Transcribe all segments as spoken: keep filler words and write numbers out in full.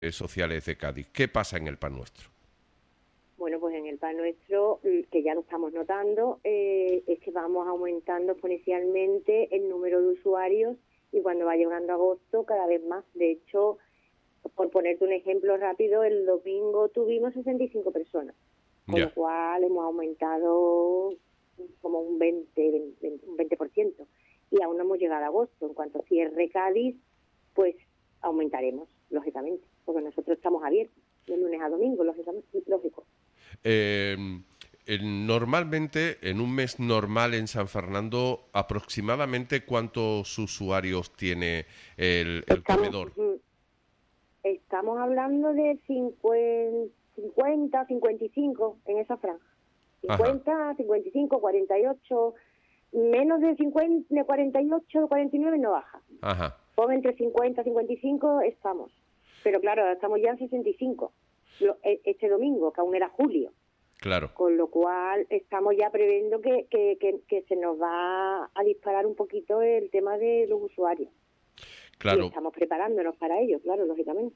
sociales de Cádiz. ¿Qué pasa en el Pan Nuestro? Bueno, pues en el Pan Nuestro, que ya lo estamos notando, eh, es que vamos aumentando exponencialmente el número de usuarios y cuando va llegando agosto cada vez más. De hecho, por ponerte un ejemplo rápido, el domingo tuvimos sesenta y cinco personas, con Ya. lo cual hemos aumentado como un veinte, veinte, un veinte por ciento y aún no hemos llegado a agosto. En cuanto cierre Cádiz, pues aumentaremos, lógicamente, porque nosotros estamos abiertos de lunes a domingo, lógicamente, lógico. Eh, el- normalmente, en un mes normal en San Fernando, aproximadamente ¿cuántos usuarios tiene el, el Estamos, comedor? mm, estamos hablando de cincuenta, cincuenta, cincuenta y cinco en esa franja. Ajá, cincuenta, cincuenta y cinco, cuarenta y ocho, menos de cincuenta, de cuarenta y ocho, cuarenta y nueve no baja. ajá, Pon entre cincuenta, cincuenta y cinco estamos. Pero claro, ahora estamos ya en sesenta y cinco. Lo- e- Este domingo, que aún era julio. claro, Con lo cual estamos ya previendo que, que, que, que se nos va a disparar un poquito el tema de los usuarios. Y claro. estamos preparándonos para ello, claro, lógicamente.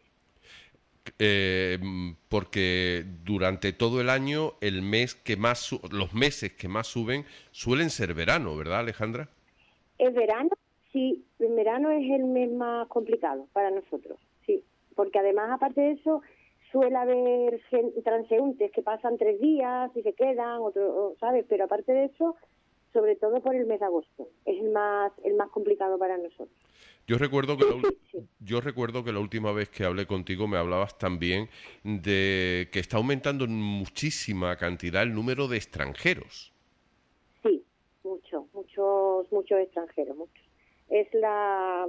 Eh, porque durante todo el año el mes que más su- los meses que más suben suelen ser verano, ¿verdad, Alejandra? El verano, sí, el verano es el mes más complicado para nosotros, sí. Porque además, aparte de eso, suele haber gen- transeúntes que pasan tres días y se quedan, otro, ¿sabes? Pero aparte de eso, sobre todo por el mes de agosto, es el más, el más complicado para nosotros. Yo recuerdo que la, ul- Sí. yo recuerdo que la última vez que hablé contigo me hablabas también de que está aumentando en muchísima cantidad el número de extranjeros. Sí, mucho, muchos, muchos extranjeros, muchos. Es la,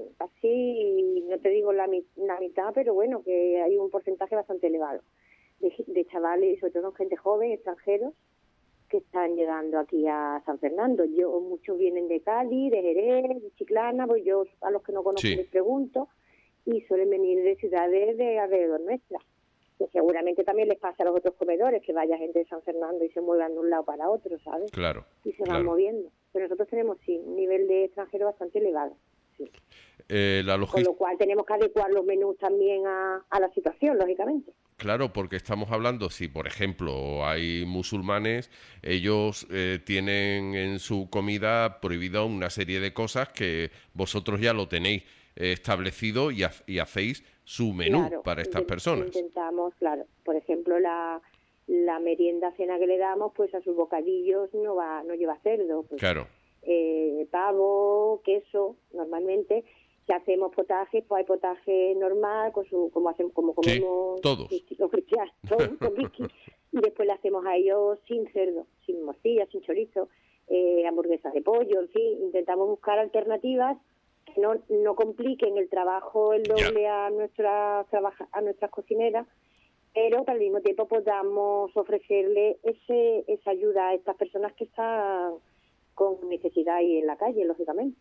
así, no te digo la, mi- la mitad, pero bueno, que hay un porcentaje bastante elevado de, de chavales, sobre todo gente joven, extranjeros, que están llegando aquí a San Fernando. Yo, muchos vienen de Cádiz, de Jerez, de Chiclana, pues yo a los que no conozco Sí, les pregunto, y suelen venir de ciudades de alrededor nuestra. Que seguramente también les pasa a los otros comedores, que vaya gente de San Fernando y se muevan de un lado para otro, ¿sabes? claro, Y se van claro. moviendo. Pero nosotros tenemos, sí, un nivel de extranjero bastante elevado. Sí. Eh, la Con logística. lo cual tenemos que adecuar los menús también a, a la situación, lógicamente. Claro, porque estamos hablando, si por ejemplo hay musulmanes, ellos eh, tienen en su comida prohibida una serie de cosas que vosotros ya lo tenéis eh, establecido y, ha- y hacéis su menú Claro, para estas inten- personas. intentamos, claro, por ejemplo, la, la merienda cena que le damos, pues a sus bocadillos no va, no lleva cerdo, pues Claro, eh, pavo, queso, normalmente. Si hacemos potajes, pues hay potaje normal, con su, como hacemos, como sí, comemos todos. los cristianos, todos con whisky, y después le hacemos a ellos sin cerdo, sin morcilla, sin chorizo, eh, hamburguesas de pollo, en fin, intentamos buscar alternativas que no, no compliquen el trabajo el Ya. doble a nuestras trabaja, a nuestras cocineras, pero que al mismo tiempo podamos ofrecerle ese esa ayuda a estas personas que están con necesidad ahí en la calle, lógicamente.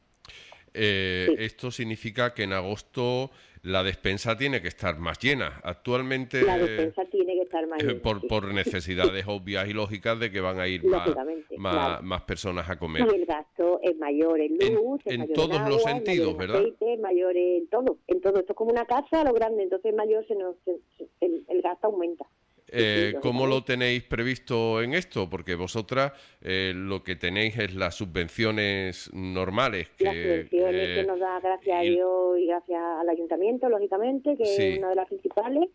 Eh, Sí, esto significa que en agosto la despensa tiene que estar más llena. Actualmente, la despensa tiene que estar más eh, llena, por, sí, por necesidades obvias y lógicas de que van a ir más, lógicamente, más, claro. más personas a Y comer. el gasto es mayor en En, luz, es en mayor en todos los agua, es mayor sentidos, en ¿verdad? aceite, es mayor en todo. En todo esto es como una casa a lo grande, entonces mayor se nos, se- se- el, el gasto aumenta. Sí, sí, Eh, ¿cómo lo lógicamente. tenéis previsto en esto? Porque vosotras eh, lo que tenéis es las subvenciones normales Las que subvenciones que eh, nos da gracias a y- Dios y gracias al ayuntamiento, lógicamente, que es sí, una de las principales,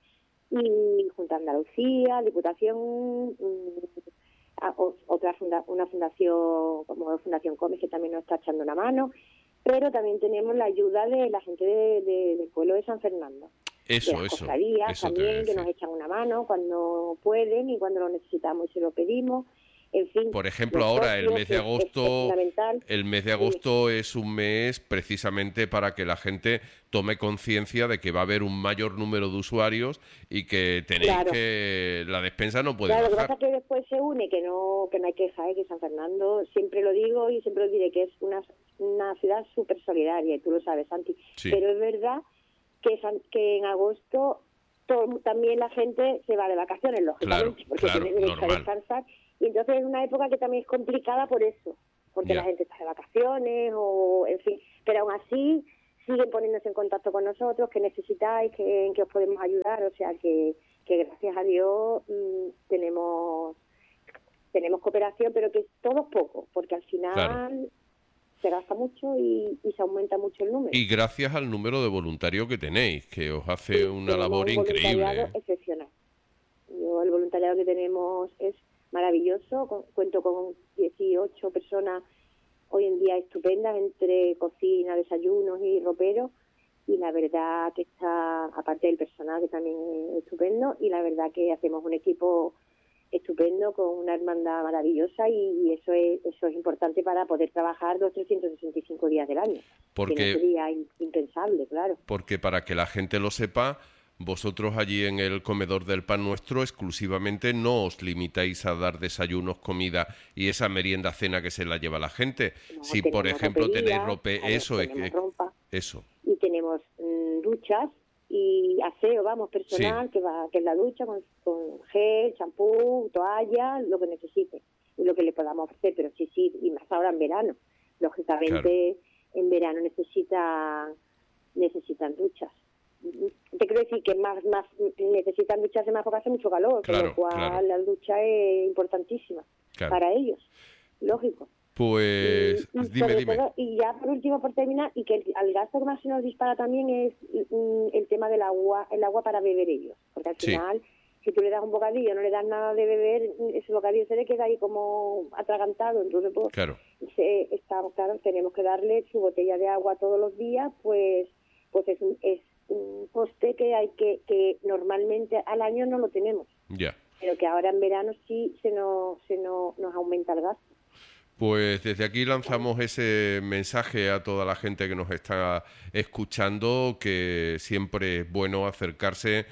y Junta de Andalucía, Diputación, mm, a- o- otra funda- una fundación como Fundación Comes que también nos está echando una mano, pero también tenemos la ayuda de la gente de- de- del pueblo de San Fernando, de eso, las eso, cofradías eso te voy a también, que nos decir. echan una mano cuando pueden y cuando lo necesitamos y se lo pedimos. En fin, Por ejemplo, los ahora el socios, mes de que es, es- es agosto, fundamental. el mes de Dime. agosto es un mes precisamente para que la gente tome conciencia de que va a haber un mayor número de usuarios y que tenéis Claro. que la despensa no puede Claro, lo que pasa bajar. es que después se une, que no que no hay queja, ¿eh? Que San Fernando, siempre lo digo y siempre lo diré, que es una, una ciudad súper solidaria, y tú lo sabes, Santi. Sí. Pero es verdad que, San- que en agosto to- también la gente se va de vacaciones, lógicamente, Claro, porque claro, tiene derecho a normal. descansar. Y entonces es una época que también es complicada por eso, porque Ya. la gente está de vacaciones o, en fin. Pero aún así siguen poniéndose en contacto con nosotros, que necesitáis, que, en que os podemos ayudar, o sea que, que gracias a Dios mmm, tenemos tenemos cooperación, pero que todo es poco, porque al final claro. se gasta mucho y, y se aumenta mucho el número. Y gracias al número de voluntarios que tenéis, que os hace sí, una labor un increíble. Voluntariado excepcional. Yo, el voluntariado que tenemos es maravilloso, con, cuento con dieciocho personas hoy en día estupendas, entre cocina, desayunos y roperos, y la verdad que está, aparte del personal que también es estupendo, y la verdad que hacemos un equipo estupendo con una hermandad maravillosa, y, y eso es eso es importante para poder trabajar los trescientos sesenta y cinco días del año. Porque, que no sería impensable, claro. Porque para que la gente lo sepa, vosotros allí en el comedor del Pan Nuestro exclusivamente no os limitáis a dar desayunos, comida y esa merienda cena que se la lleva la gente. No, si por ejemplo ropería, tenéis rope, eso es que rompa, eso. Y tenemos mmm, duchas y aseo, vamos, personal, sí. que va que es la ducha con, con gel, champú, toalla, lo que necesite y lo que le podamos ofrecer, pero sí, sí, y más ahora en verano. Lógicamente, claro. en verano necesitan necesitan duchas. Te quiero decir que más más necesitan ducharse más porque hace mucho calor, claro, con lo cual claro. la ducha es importantísima claro. para ellos, lógico. Pues y, y dime, dime. Todo, y ya por último, por terminar, y que el, el gasto que más se nos dispara también es mm, el tema del agua, el agua para beber ellos, porque al final, sí. si tú le das un bocadillo, no le das nada de beber, ese bocadillo se le queda ahí como atragantado, entonces pues claro. se, está, claro, tenemos que darle su botella de agua todos los días, pues pues es un, es un coste que hay que que normalmente al año no lo tenemos, ya. pero que ahora en verano sí se nos se nos, nos aumenta el gasto. Pues desde aquí lanzamos ese mensaje a toda la gente que nos está escuchando, que siempre es bueno acercarse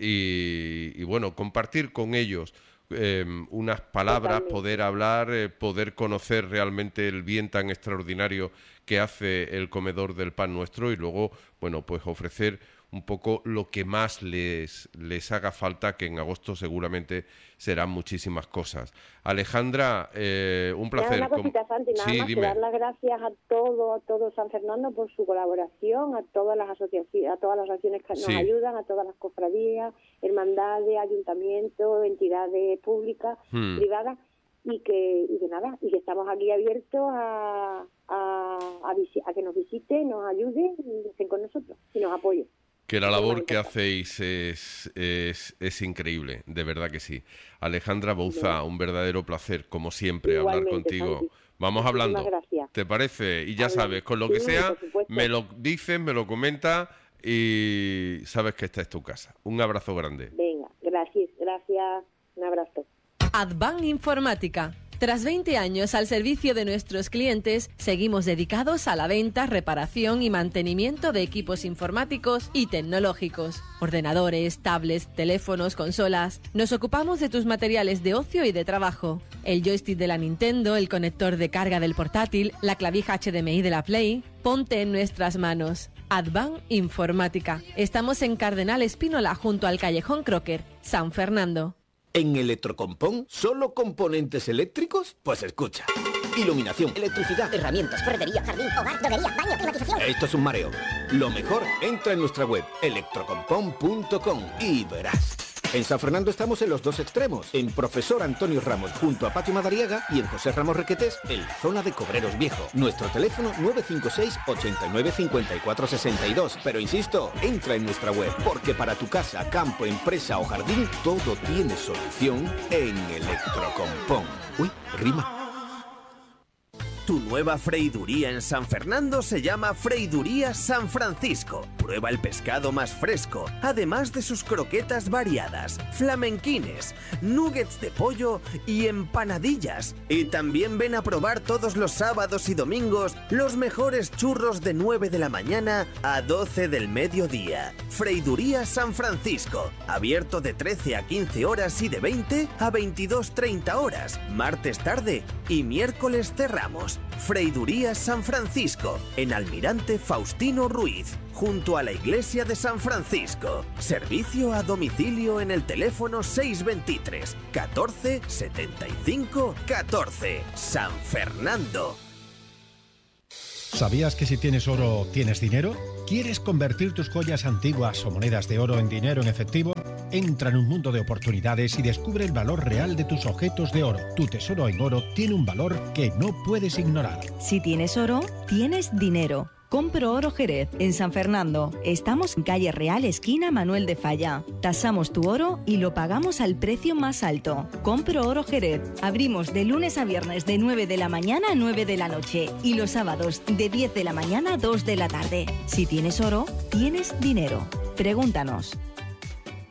y, y bueno, compartir con ellos eh, unas palabras, Totalmente. poder hablar, eh, poder conocer realmente el bien tan extraordinario que hace el comedor del Pan Nuestro y luego, bueno, pues ofrecer un poco lo que más les, les haga falta, que en agosto seguramente serán muchísimas cosas. Alejandra, eh, un placer. Nada, una cosita, Santi, nada sí, más dime. que dar las gracias a todo, a todo San Fernando por su colaboración, a todas las asociaciones, a todas las asociaciones que nos sí. ayudan, a todas las cofradías, hermandades, ayuntamientos, entidades públicas, hmm. privadas, y que, y que nada, y que estamos aquí abiertos a, a, a, visi- a que nos visiten, nos ayuden y estén con nosotros y nos apoyen. Que la labor que hacéis es, es, es increíble, de verdad que sí. Alejandra Bouza, sí. un verdadero placer, como siempre, Igualmente, hablar contigo. Santi. Vamos hablando, gracias. ¿te parece? Y ya Hablamos. sabes, con lo que sí, sea, me lo dices, me lo comentas y sabes que esta es tu casa. Un abrazo grande. Venga, gracias, gracias, un abrazo. Advan Informática. Tras veinte años al servicio de nuestros clientes, seguimos dedicados a la venta, reparación y mantenimiento de equipos informáticos y tecnológicos. Ordenadores, tablets, teléfonos, consolas. Nos ocupamos de tus materiales de ocio y de trabajo. El joystick de la Nintendo, el conector de carga del portátil, la clavija H D M I de la Play. Ponte en nuestras manos. Advan Informática. Estamos en Cardenal Espínola, junto al Callejón Crocker, San Fernando. ¿En Electrocompón solo componentes eléctricos? Pues escucha. Iluminación, electricidad, herramientas, ferretería, jardín, hogar, droguería, baño, climatización. Esto es un mareo. Lo mejor, entra en nuestra web electrocompón punto com y verás. En San Fernando estamos en los dos extremos, en Profesor Antonio Ramos junto a Patio Madariaga y en José Ramos Requetés en la zona de Cobreros Viejo. Nuestro teléfono nueve cinco seis, ocho nueve cinco cuatro seis dos. Pero insisto, entra en nuestra web, porque para tu casa, campo, empresa o jardín, todo tiene solución en Electrocompón. Uy, rima. Tu nueva freiduría en San Fernando se llama Freiduría San Francisco. Prueba el pescado más fresco, además de sus croquetas variadas, flamenquines, nuggets de pollo y empanadillas. Y también ven a probar todos los sábados y domingos los mejores churros de nueve de la mañana a doce del mediodía. Freiduría San Francisco, abierto de trece a quince horas y de veinte a veintidós treinta horas, martes tarde y miércoles cerramos. Freiduría San Francisco, en Almirante Faustino Ruiz, junto a la iglesia de San Francisco. Servicio a domicilio en el teléfono seis veintitrés, catorce, setenta y cinco, catorce. San Fernando. ¿Sabías que si tienes oro, tienes dinero? ¿Quieres convertir tus joyas antiguas o monedas de oro en dinero en efectivo? Entra en un mundo de oportunidades y descubre el valor real de tus objetos de oro. Tu tesoro en oro tiene un valor que no puedes ignorar. Si tienes oro, tienes dinero. Compro Oro Jerez, en San Fernando. Estamos en calle Real, esquina Manuel de Falla. Tasamos tu oro y lo pagamos al precio más alto. Compro Oro Jerez. Abrimos de lunes a viernes de nueve de la mañana a nueve de la noche y los sábados de diez de la mañana a dos de la tarde. Si tienes oro, tienes dinero. Pregúntanos.